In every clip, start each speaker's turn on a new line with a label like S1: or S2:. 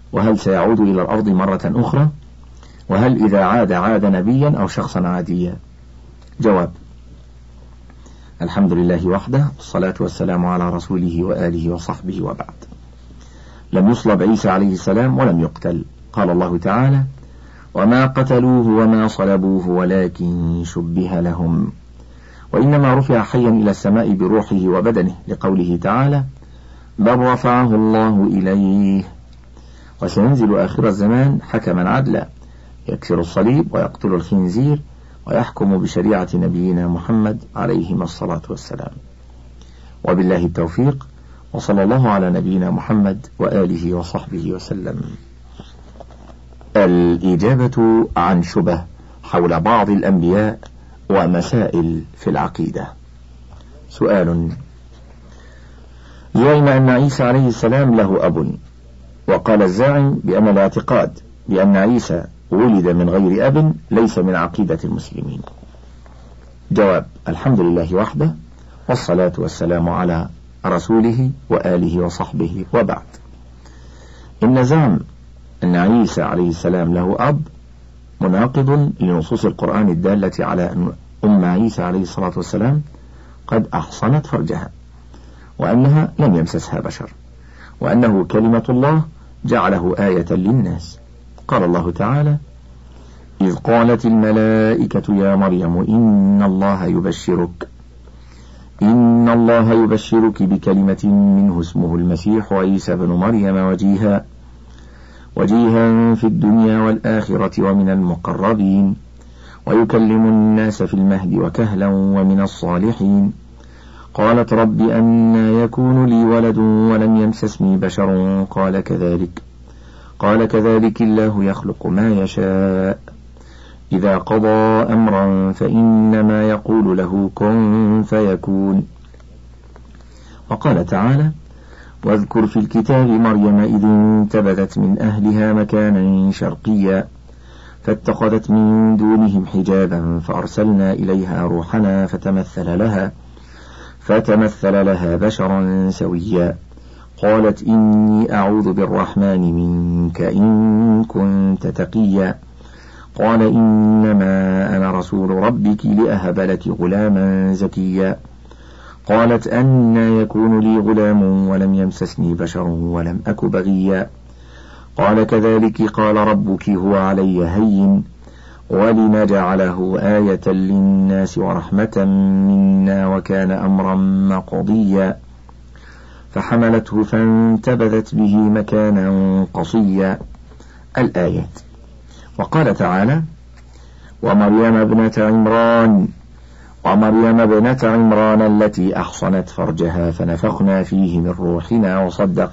S1: وهل سيعود إلى الأرض مرة أخرى؟ وهل إذا عاد نبيا أو شخصا عاديا؟ جواب: الحمد لله وحده، والصلاة والسلام على رسوله وآله وصحبه، وبعد. لم يصلب عيسى عليه السلام ولم يقتل. قال الله تعالى: وما قتلوه وما صلبوه ولكن شبه لهم، وإنما رفع حيا إلى السماء بروحه وبدنه، لقوله تعالى: بل رفعه الله إليه. وسينزل آخر الزمان حكما عدلا يكسر الصليب ويقتل الخنزير ويحكم بشريعة نبينا محمد عليهما الصلاة والسلام. وبالله التوفيق، وصلى الله على نبينا محمد وآله وصحبه وسلم. الإجابة عن شبه حول بعض الأنبياء ومسائل في العقيدة. سؤال: زعم أن عيسى عليه السلام له أب، وقال الزاعم بأن الاعتقاد بأن عيسى ولد من غير أب ليس من عقيدة المسلمين. جواب: الحمد لله وحده، والصلاة والسلام على رسوله وآله وصحبه، وبعد. إن زعم أن عيسى عليه السلام له أب مناقض لنصوص القرآن الدالة على أن أم عيسى عليه الصلاة والسلام قد أحصنت فرجها، وأنها لم يمسسها بشر، وأنه كلمة الله جعله آية للناس. قال الله تعالى: إذ قالت الملائكة يا مريم إن الله يبشرك بكلمة منه اسمه المسيح عيسى بن مريم وجيها في الدنيا والآخرة ومن المقربين ويكلم الناس في المهد وكهلا ومن الصالحين. قالت رب أنى يكون لي ولد ولم يمسسني بشر قال كذلك الله يخلق ما يشاء إذا قضى أمرا فإنما يقول له كن فيكون. وقال تعالى: واذكر في الكتاب مريم إذ انتبذت من أهلها مكانا شرقيا فاتخذت من دونهم حجابا فأرسلنا إليها روحنا فتمثل لها بشرا سويا قالت إني أعوذ بالرحمن منك إن كنت تقيا قال إنما أنا رسول ربك لأهب لك غلاما زكيا قالت أنى يكون لي غلام ولم يمسسني بشر ولم أك بغيا قال كذلك قال ربك هو علي هين ولنجعله آية للناس ورحمة منا وكان أمرا مقضيا فحملته فانتبذت به مكانا قصيا. الآيات. وقال تعالى: ومريم ابنة عمران التي أحصنت فرجها فنفخنا فيه من روحنا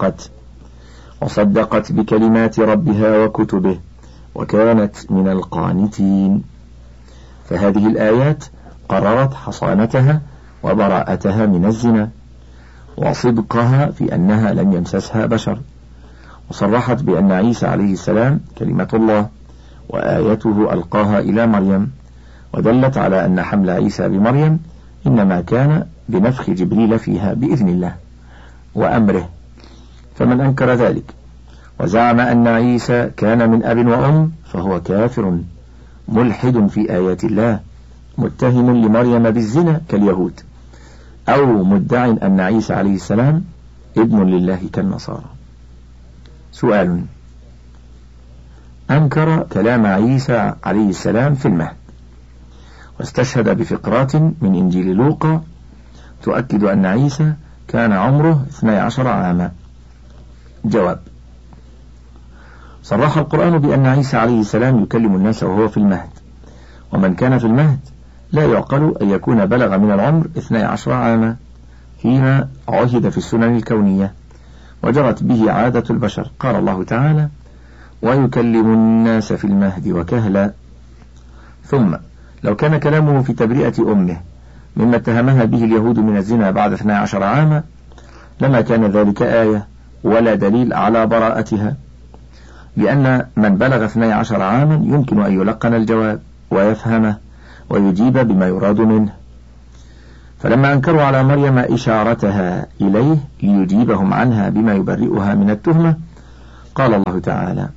S1: وصدقت بكلمات ربها وكتبه وكانت من القانتين. فهذه الآيات قررت حصانتها وبراءتها من الزنا وصدقها في أنها لم يمسسها بشر، وصرحت بأن عيسى عليه السلام كلمة الله وآيته ألقاها إلى مريم، ودلت على أن حمل عيسى بمريم إنما كان بنفخ جبريل فيها بإذن الله وأمره. فمن أنكر ذلك وزعم أن عيسى كان من أب وأم فهو كافر ملحد في آيات الله متهم لمريم بالزنا كاليهود، أو مدع أن عيسى عليه السلام ابن لله كالنصارى. سؤال: أنكر كلام عيسى عليه السلام في المهد واستشهد بفقرات من إنجيل لوقا تؤكد أن عيسى كان عمره 12 عاما. جواب: صرح القرآن بأن عيسى عليه السلام يكلم الناس وهو في المهد، ومن كان في المهد لا يعقل أن يكون بلغ من العمر 12 عاما فيما عهد في السنن الكونية وجرت به عادة البشر. قال الله تعالى: ويكلم الناس في المهد وكهلا. ثم لو كان كلامه في تبرئة أمه مما اتهمها به اليهود من الزنا بعد 12 عاما لما كان ذلك آية ولا دليل على براءتها، لأن من بلغ 12 عاما يمكن أن يلقن الجواب ويفهمه ويجيب بما يراد منه. فلما أنكروا على مريم إشارتها إليه ليجيبهم عنها بما يبرئها من التهمة قال الله تعالى: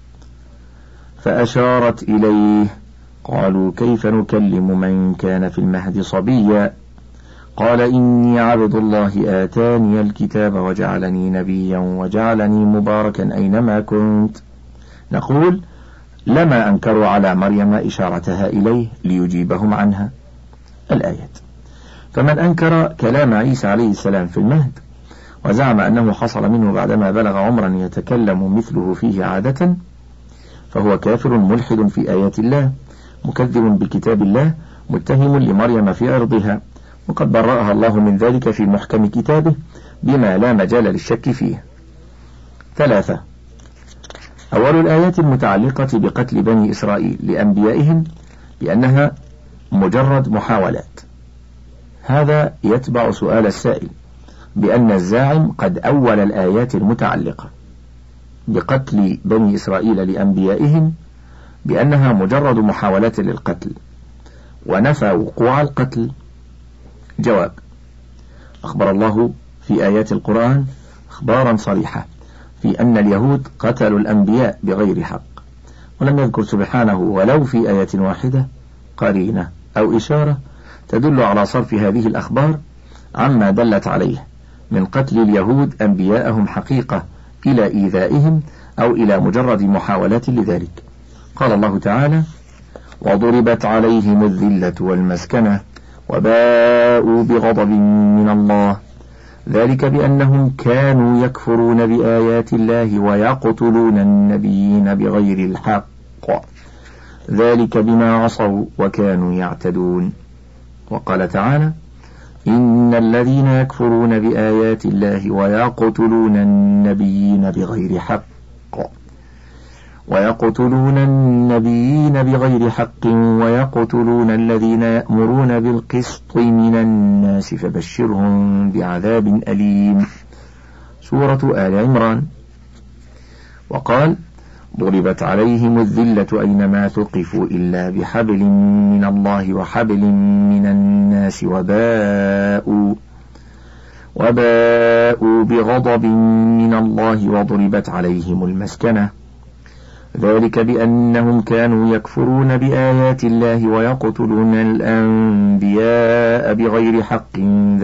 S1: فأشارت إليه قالوا كيف نكلم من كان في المهد صبيا قال إني عبد الله آتاني الكتاب وجعلني نبيا وجعلني مباركا أينما كنت. نقول: لما أنكروا على مريم إشارتها إليه ليجيبهم عنها. الآيات: فمن أنكر كلام عيسى عليه السلام في المهد وزعم أنه حصل منه بعدما بلغ عمرا يتكلم مثله فيه عادة فهو كافر ملحد في آيات الله مكذب بكتاب الله متهم لمريم في عرضها، وقد برأها الله من ذلك في محكم كتابه بما لا مجال للشك فيه. 3. أول الآيات المتعلقة بقتل بني إسرائيل لأنبيائهم بأنها مجرد محاولات. هذا يتبع سؤال السائل بأن الزاعم قد أول الآيات المتعلقة بقتل بني إسرائيل لأنبيائهم بأنها مجرد محاولات للقتل ونفى وقوع القتل. جواب: أخبر الله في آيات القرآن أخبارا صريحة في أن اليهود قتلوا الأنبياء بغير حق، ولم يذكر سبحانه ولو في آية واحدة قرينة أو إشارة تدل على صرف هذه الأخبار عما دلت عليه من قتل اليهود أنبياءهم حقيقة إلى إيذائهم أو إلى مجرد محاولات لذلك. قال الله تعالى: وضربت عليهم الذلة والمسكنة وباءوا بغضب من الله ذلك بأنهم كانوا يكفرون بآيات الله ويقتلون النبيين بغير الحق ذلك بما عصوا وكانوا يعتدون. وقال تعالى: إن الذين يكفرون بآيات الله ويقتلون النبيين بغير حق ويقتلون الذين يأمرون بالقسط من الناس فبشرهم بعذاب أليم. سورة آل عمران. وقال: ضربت عليهم الذلة أينما ثقفوا إلا بحبل من الله وحبل من الناس وباءوا بغضب من الله وضربت عليهم المسكنة ذلك بأنهم كانوا يكفرون بآيات الله ويقتلون الأنبياء بغير حق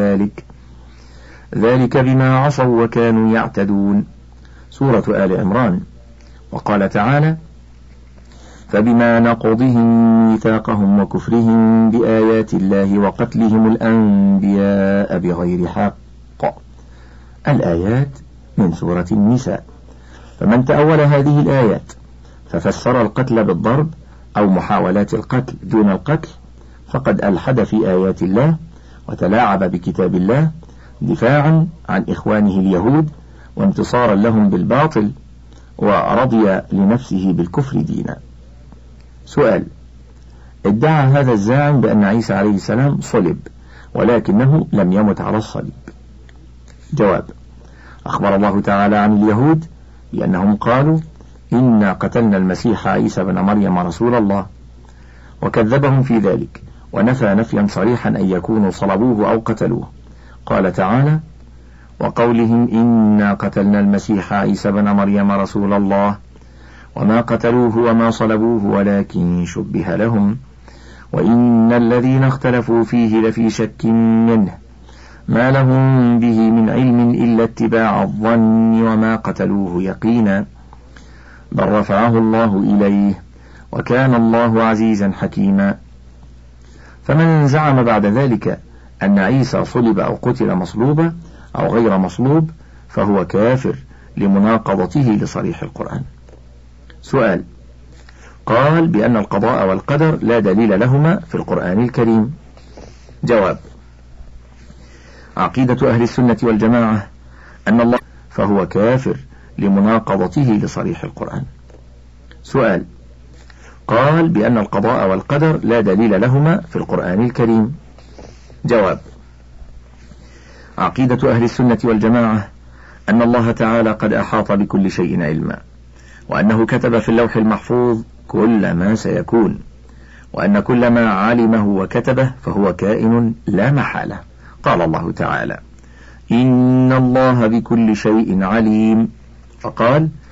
S1: ذلك بما عصوا وكانوا يعتدون. سورة آل عمران. وقال تعالى: فبما نقضهم ميثاقهم وكفرهم بآيات الله وقتلهم الأنبياء بغير حق. الآيات من سورة النساء. فمن تأول هذه الآيات ففسر القتل بالضرب أو محاولات القتل دون القتل فقد ألحد في آيات الله وتلاعب بكتاب الله دفاعا عن إخوانه اليهود وانتصارا لهم بالباطل ورضي لنفسه بالكفر دينا. سؤال: ادعى هذا الزاعم بأن عيسى عليه السلام صلب ولكنه لم يمت على الصليب. جواب: أخبر الله تعالى عن اليهود بأنهم قالوا: إنا قتلنا المسيح عيسى بن مريم رسول الله، وكذبهم في ذلك ونفى نفيا صريحا أن يكونوا صلبوه أو قتلوه. قال تعالى: وقولهم إنا قتلنا المسيح عيسى بن مريم رسول الله وما قتلوه وما صلبوه ولكن شبه لهم وإن الذين اختلفوا فيه لفي شك منه ما لهم به من علم إلا اتباع الظن وما قتلوه يقينا بل رفعه الله إليه وكان الله عزيزا حكيما. فمن زعم بعد ذلك أن عيسى صلب أو قتل مصلوبا أو غير مصلوب فهو كافر لمناقضته لصريح القرآن. سؤال: قال بأن القضاء والقدر لا دليل لهما في القرآن الكريم. جواب: عقيدة أهل السنة والجماعة أن الله فهو كافر لمناقضته لصريح القرآن. سؤال: قال بأن القضاء والقدر لا دليل لهما في القرآن الكريم. جواب: عقيدة أهل السنة والجماعة أن الله تعالى قد أحاط بكل شيء علما، وأنه كتب في اللوح المحفوظ كل ما سيكون، وأن كل ما علمه وكتبه فهو كائن لا محالة. قال الله تعالى: إن الله بكل شيء عليم، فقال: